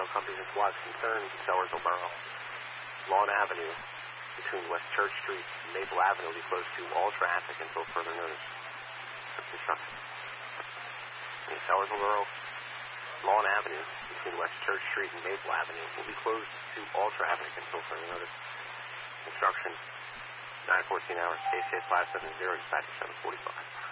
no companies and squads concerned in Sellersville Borough. Lawn Avenue between West Church Street and Maple Avenue will be closed to all traffic until further notice of construction. In Sellersville Borough, Lawn Avenue between West Church Street and Maple Avenue will be closed to all traffic until further notice. Construction, 9:14 hours, KCS 570, dispatch 745.